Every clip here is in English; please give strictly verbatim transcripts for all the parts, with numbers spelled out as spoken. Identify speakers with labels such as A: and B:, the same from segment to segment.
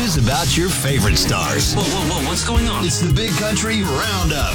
A: news about your favorite stars.
B: Whoa, whoa, whoa, what's going on?
A: It's the Big Country Roundup.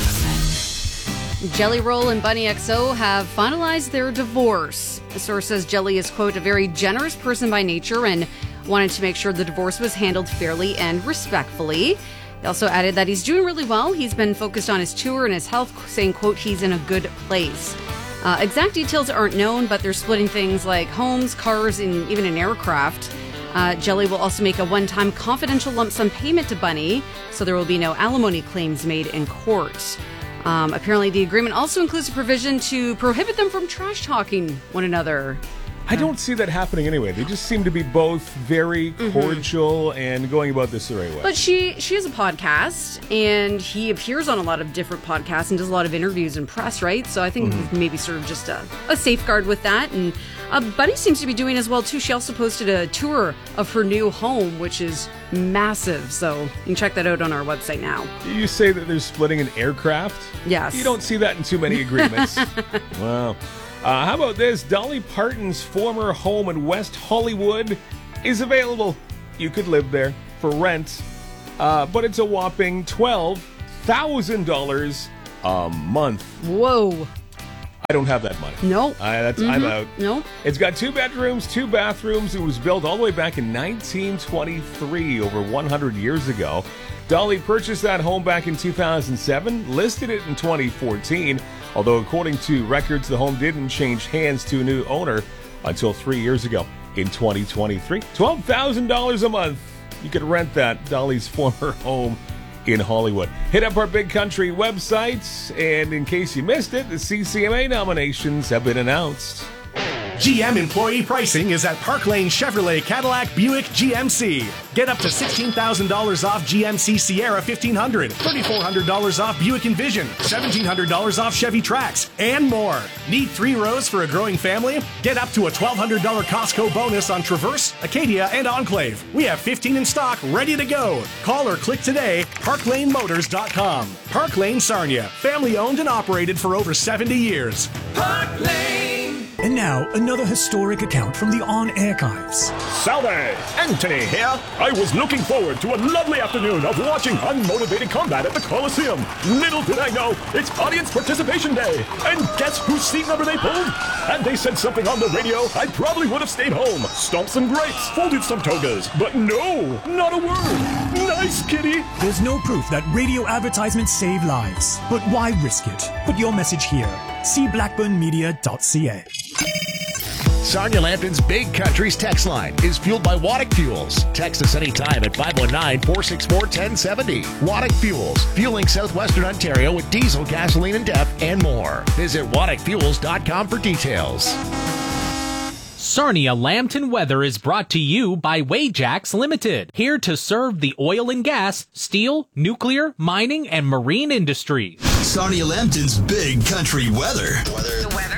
C: Jelly Roll and Bunny X O have finalized their divorce. The source says Jelly is, quote, a very generous person by nature and wanted to make sure the divorce was handled fairly and respectfully. They also added that he's doing really well. He's been focused on his tour and his health, saying, quote, he's in a good place. Uh, exact details aren't known, but they're splitting things like homes, cars, and even an aircraft. Uh, Jelly will also make a one-time confidential lump sum payment to Bunny, so there will be no alimony claims made in court. Um, apparently, the agreement also includes a provision to prohibit them from trash-talking one another.
D: I don't see that happening anyway. They just seem to be both very cordial mm-hmm. and going about this the right way.
C: But she she has a podcast, and he appears on a lot of different podcasts and does a lot of interviews and press, right? So I think mm-hmm. maybe sort of just a, a safeguard with that. And uh, Bunny seems to be doing as well, too. She also posted a tour of her new home, which is massive. So you can check that out on our website now.
D: You say that they're splitting an aircraft?
C: Yes.
D: You don't see that in too many agreements. Wow. Uh, how about this? Dolly Parton's former home in West Hollywood is available. You could live there for rent, uh, but it's a whopping twelve thousand dollars a month.
C: Whoa.
D: I don't have that money.
C: No.
D: Uh, that's,
C: mm-hmm.
D: I'm out.
C: No.
D: It's got two bedrooms, two bathrooms. It was built all the way back in nineteen twenty-three, over one hundred years ago. Dolly purchased that home back in two thousand seven, listed it in twenty fourteen, although according to records, the home didn't change hands to a new owner until three years ago in twenty twenty-three. twelve thousand dollars a month. You could rent that, Dolly's former home in Hollywood. Hit up our Big Country websites, and in case you missed it, the C C M A nominations have been announced.
E: G M employee pricing is at Park Lane Chevrolet Cadillac Buick G M C. Get up to sixteen thousand dollars off G M C Sierra fifteen hundred, thirty-four hundred dollars off Buick Envision, seventeen hundred dollars off Chevy Trax, and more. Need three rows for a growing family? Get up to a twelve hundred dollars Costco bonus on Traverse, Acadia, and Enclave. We have fifteen in stock, ready to go. Call or click today, park lane motors dot com. Park Lane Sarnia, family owned and operated for over seventy years.
F: Park Lane!
G: And now, another historic account from the On Archives.
H: Salve! Anthony here. I was looking forward to a lovely afternoon of watching unmotivated combat at the Coliseum. Little did I know, it's Audience Participation Day. And guess whose seat number they pulled? Had they said something on the radio, I probably would have stayed home, stomped some grapes, folded some togas. But no, not a word. Nice, kitty.
G: There's no proof that radio advertisements save lives. But why risk it? Put your message here. See blackburn media dot c a.
I: Sarnia Lambton's Big Country's text line is fueled by Waddick Fuels. Text us anytime at five one nine, four six four, one zero seven zero. Waddick Fuels, fueling southwestern Ontario with diesel, gasoline, and D E F, and more. Visit waddick fuels dot com for details.
J: Sarnia Lambton weather is brought to you by Wajax Limited, here to serve the oil and gas, steel, nuclear, mining, and marine industries.
A: Sarnia Lambton's Big Country weather.
K: Weather. The weather.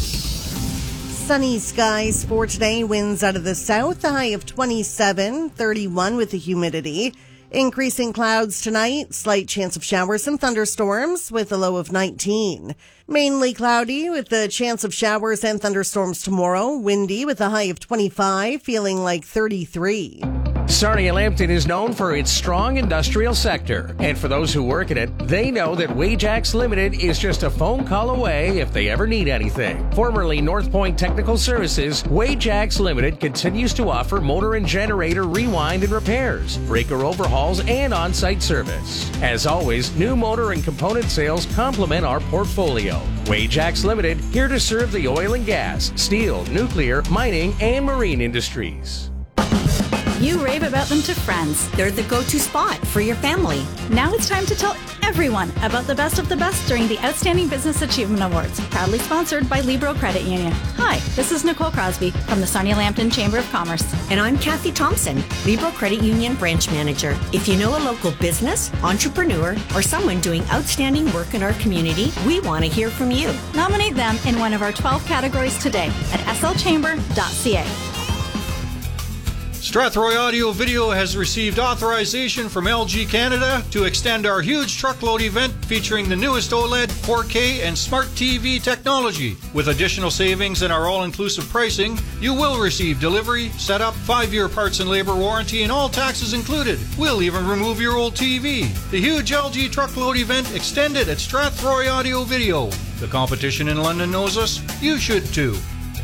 L: Sunny skies for today. Winds out of the south. A high of twenty-seven, thirty-one with the humidity. Increasing clouds tonight. Slight chance of showers and thunderstorms with a low of nineteen. Mainly cloudy with the chance of showers and thunderstorms tomorrow. Windy with a high of twenty-five, feeling like thirty-three.
M: Sarnia Lambton is known for its strong industrial sector. And for those who work in it, they know that Wajax Limited is just a phone call away if they ever need anything. Formerly North Point Technical Services, Wajax Limited continues to offer motor and generator rewind and repairs, breaker overhauls, and on-site service. As always, new motor and component sales complement our portfolio. Wajax Limited, here to serve the oil and gas, steel, nuclear, mining, and marine industries.
N: You rave about them to friends. They're the go-to spot for your family. Now it's time to tell everyone about the best of the best during the Outstanding Business Achievement Awards, proudly sponsored by Libro Credit Union. Hi, this is Nicole Crosby from the Sarnia Lambton Chamber of Commerce.
O: And I'm Kathy Thompson, Libro Credit Union Branch Manager. If you know a local business, entrepreneur, or someone doing outstanding work in our community, we want to hear from you.
N: Nominate them in one of our twelve categories today at s l chamber dot c a.
B: Strathroy Audio Video has received authorization from L G Canada to extend our huge truckload event featuring the newest OLED, four K, and Smart T V technology. With additional savings and our all-inclusive pricing, you will receive delivery, setup, five-year parts and labor warranty, and all taxes included. We'll even remove your old T V. The huge L G truckload event extended at Strathroy Audio Video. The competition in London knows us. You should too.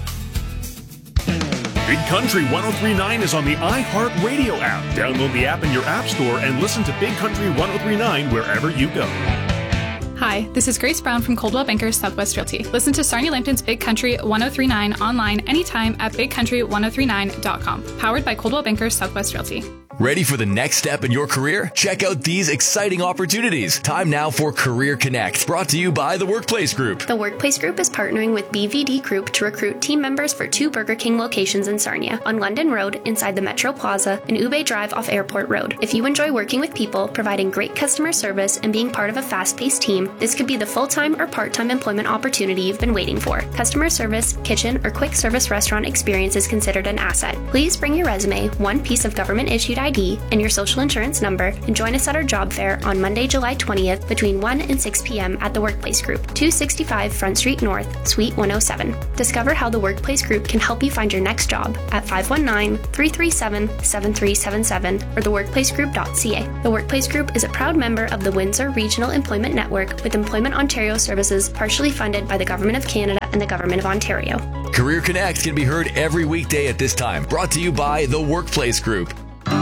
H: Big Country one oh three point nine is on the iHeartRadio app. Download the app in your app store and listen to Big Country one oh three point nine wherever you go.
F: Hi, this is Grace Brown from Coldwell Banker Southwest Realty. Listen to Sarnia Lambton's Big Country one oh three point nine online anytime at big country one oh three nine dot com. Powered by Coldwell Banker Southwest Realty.
K: Ready for the next step in your career? Check out these exciting opportunities. Time now for Career Connect, brought to you by the Workplace Group.
P: The Workplace Group is partnering with B V D Group to recruit team members for two Burger King locations in Sarnia, on London Road inside the Metro Plaza and Ube Drive off Airport Road. If you enjoy working with people, providing great customer service, and being part of a fast-paced team, this could be the full-time or part-time employment opportunity you've been waiting for. Customer service, kitchen, or quick service restaurant experience is considered an asset. Please bring your resume, one piece of government-issued I D, and your social insurance number, and join us at our job fair on Monday, July twentieth between one and six p.m. at the Workplace Group, two sixty-five Front Street North, Suite one oh seven. Discover how the Workplace Group can help you find your next job at five one nine, three three seven, seven three seven seven or the workplace group dot c a. The Workplace Group is a proud member of the Windsor Regional Employment Network, with Employment Ontario services partially funded by the Government of Canada and the Government of Ontario.
K: Career Connect can be heard every weekday at this time, brought to you by the Workplace Group.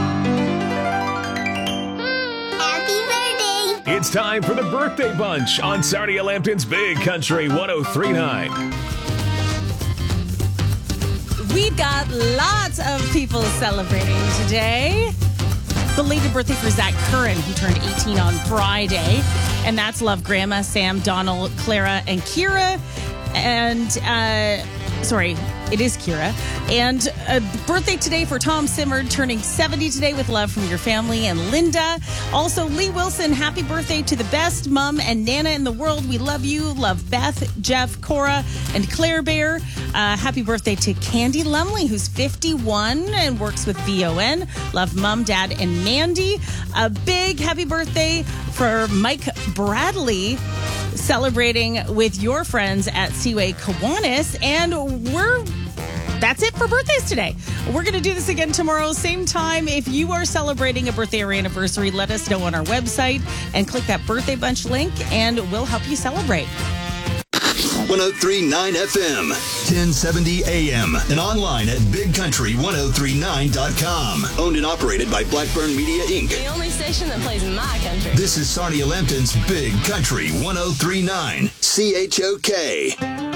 D: It's time for the Birthday Bunch on Sarnia Lambton's Big Country one oh three point nine.
Q: We've got lots of people celebrating today. Belated birthday for Zach Curran, who turned eighteen on Friday. And that's Love Grandma, Sam, Donald, Clara, and Kira. And, uh, sorry, it is Kira. And a birthday today for Tom Simmer, turning seventy today, with love from your family and Linda. Also, Lee Wilson, happy birthday to the best mom and Nana in the world. We love you. Love Beth, Jeff, Cora, and Claire Bear. Uh, happy birthday to Candy Lumley, who's fifty-one and works with V O N. Love Mom, Dad, and Mandy. A big happy birthday for Mike Bradley, celebrating with your friends at Seaway Kiwanis. And we're that's it for birthdays today. We're going to do this again tomorrow, same time. If you are celebrating a birthday or anniversary, let us know on our website and click that Birthday Bunch link, and we'll help you celebrate.
A: one oh three point nine F M, ten seventy A M, and online at big country one oh three nine dot com. Owned and operated by Blackburn Media, Incorporated.
R: The only station that plays my country.
A: This is Sarnia Lambton's Big Country one oh three point nine, C H O K.